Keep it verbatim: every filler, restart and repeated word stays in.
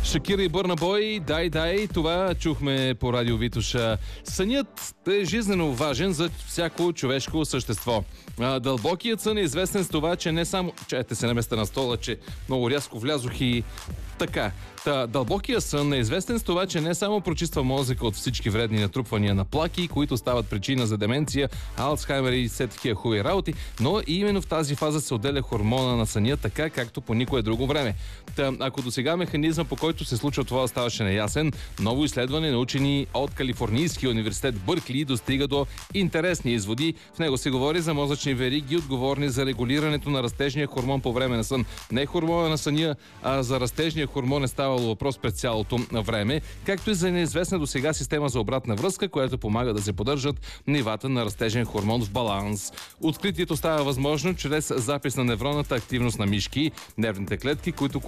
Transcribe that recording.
Шакира и Бърна Бой, дай, дай, това чухме по радио Витоша. Сънят е жизнено важен за всяко човешко същество. Дълбокият сън е известен с това, че не само... Чайте се на места на стола, че много рязко влязох и така. Та, дълбокият сън е известен с това, че не само прочиства мозъка от всички вредни натрупвания на плаки, които стават причина за деменция, Алцхаймер и все такива хубави работи, но и именно в тази фаза се отделя хормона на съня, така както по никое друго време. Та, ако до сега механизма, по който се случва това, ставаше неясен, ново изследване на учени от Калифорнийския университет Бъркли достига до интересни изводи. В него се говори за мозъчни вериги, отговорни за регулирането на растежния хормон по време на сън. Не хормона на съня, а за растежния хормон е ставало въпрос през цялото време, както и за неизвестна до сега система за обратна връзка, която помага да се поддържат нивата на растежен хормон в баланс. Откритието става възможно чрез запис на невронната активност на мишки, нервните клетки, които